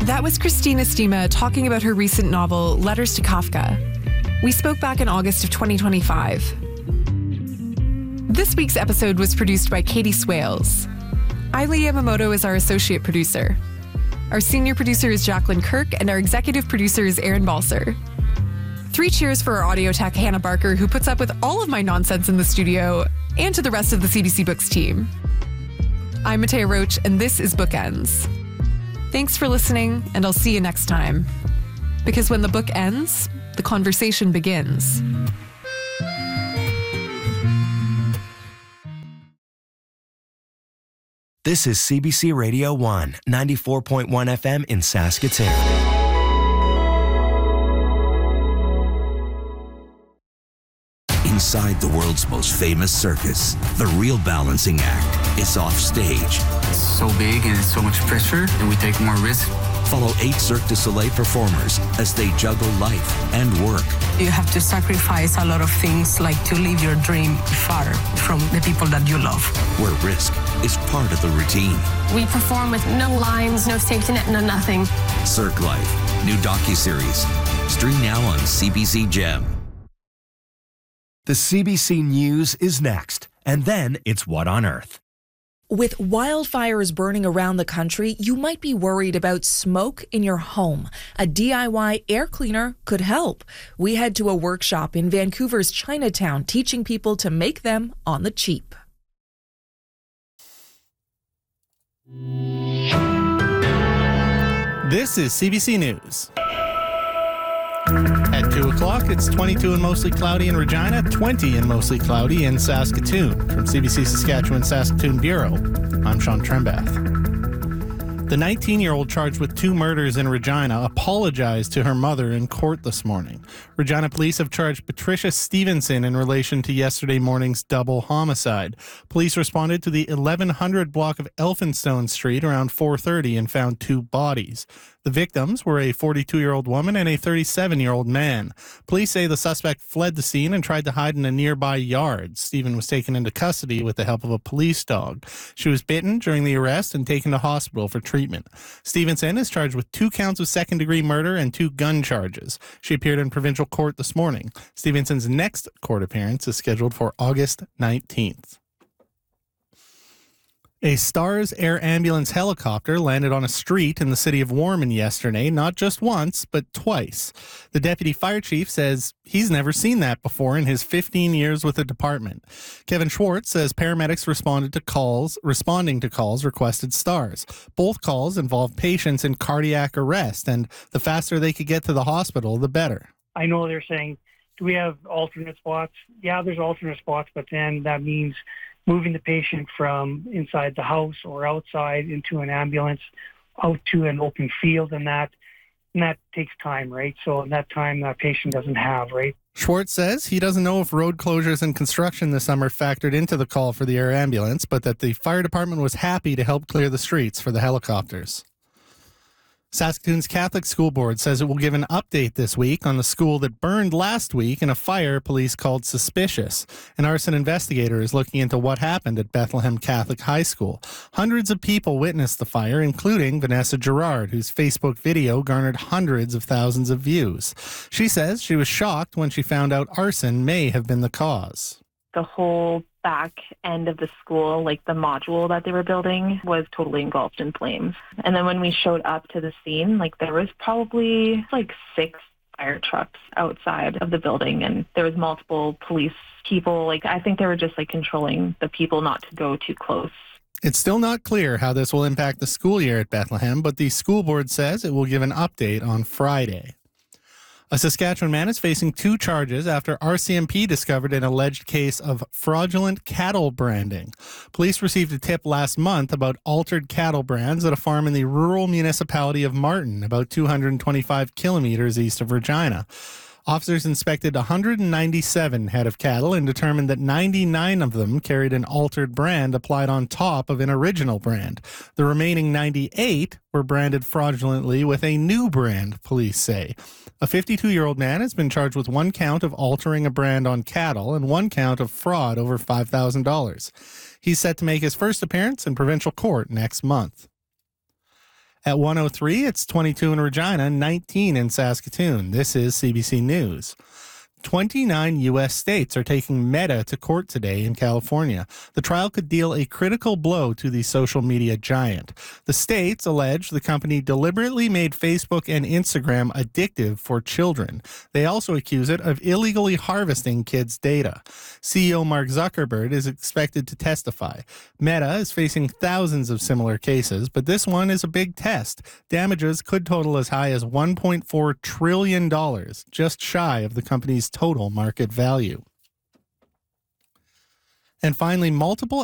That was Christina Stima talking about her recent novel, Letters to Kafka. We spoke back in August of 2025. This week's episode was produced by Katie Swales. Ailey Yamamoto is our associate producer. Our senior producer is Jacqueline Kirk, and our executive producer is Aaron Balser. 3 cheers for our audio tech, Hannah Barker, who puts up with all of my nonsense in the studio, and to the rest of the CBC Books team. I'm Matea Roach, and this is Bookends. Thanks for listening, and I'll see you next time. Because when the book ends, the conversation begins. This is CBC Radio 1, 94.1 FM in Saskatoon. Inside the world's most famous circus, the real balancing act is off stage. It's so big and it's so much pressure, and we take more risk. Follow 8 Cirque du Soleil performers as they juggle life and work. You have to sacrifice a lot of things, like to leave your dream far from the people that you love. Where risk is part of the routine. We perform with no lines, no safety net, no nothing. Cirque Life, new docuseries. Stream now on CBC Gem. The CBC News is next, and then it's What on Earth. With wildfires burning around the country, you might be worried about smoke in your home. A DIY air cleaner could help. We head to a workshop in Vancouver's Chinatown teaching people to make them on the cheap. This is CBC News. At 2 o'clock, it's 22 and mostly cloudy in Regina, 20 and mostly cloudy in Saskatoon. From CBC Saskatchewan Saskatoon Bureau, I'm Sean Trembath. The 19-year-old charged with 2 murders in Regina apologized to her mother in court this morning. Regina police have charged Patricia Stevenson in relation to yesterday morning's double homicide. Police responded to the 1100 block of Elphinstone Street around 4:30 and found 2 bodies. The victims were a 42-year-old woman and a 37-year-old man. Police say the suspect fled the scene and tried to hide in a nearby yard. Stephen was taken into custody with the help of a police dog. She was bitten during the arrest and taken to hospital for treatment. Stevenson is charged with 2 counts of second-degree murder and 2 gun charges. She appeared in provincial court this morning. Stevenson's next court appearance is scheduled for August 19th. A Stars Air Ambulance helicopter landed on a street in the city of Warman yesterday, not just once, but twice. The deputy fire chief says he's never seen that before in his 15 years with the department. Kevin Schwartz says paramedics responding to calls requested Stars. Both calls involved patients in cardiac arrest, and the faster they could get to the hospital, the better. I know they're saying, do we have alternate spots? Yeah, there's alternate spots, but then that means moving the patient from inside the house or outside into an ambulance out to an open field, and that takes time, right? So in that time, that patient doesn't have, right? Schwartz says he doesn't know if road closures and construction this summer factored into the call for the air ambulance, but that the fire department was happy to help clear the streets for the helicopters. Saskatoon's Catholic School Board says it will give an update this week on the school that burned last week in a fire police called suspicious. An arson investigator is looking into what happened at Bethlehem Catholic High School. Hundreds of people witnessed the fire, including Vanessa Gerard, whose Facebook video garnered hundreds of thousands of views. She says she was shocked when she found out arson may have been the cause. The whole back end of the school, like the module that they were building, was totally engulfed in flames. And then when we showed up to the scene, there was probably 6 fire trucks outside of the building, and there was multiple police people. I think they were just controlling the people not to go too close. It's still not clear how this will impact the school year at Bethlehem, but the school board says it will give an update on Friday. A Saskatchewan man is facing 2 charges after RCMP discovered an alleged case of fraudulent cattle branding. Police received a tip last month about altered cattle brands at a farm in the rural municipality of Martin, about 225 kilometers east of Regina. Officers inspected 197 head of cattle and determined that 99 of them carried an altered brand applied on top of an original brand. The remaining 98 were branded fraudulently with a new brand, police say. A 52-year-old man has been charged with 1 count of altering a brand on cattle and 1 count of fraud over $5,000. He's set to make his first appearance in provincial court next month. At 103, it's 22 in Regina, 19 in Saskatoon. This is CBC News. 29 U.S. states are taking Meta to court today in California. The trial could deal a critical blow to the social media giant. The states allege the company deliberately made Facebook and Instagram addictive for children. They also accuse it of illegally harvesting kids' data. CEO Mark Zuckerberg is expected to testify. Meta is facing thousands of similar cases, but this one is a big test. Damages could total as high as $1.4 trillion, just shy of the company's total market value. And finally, multiple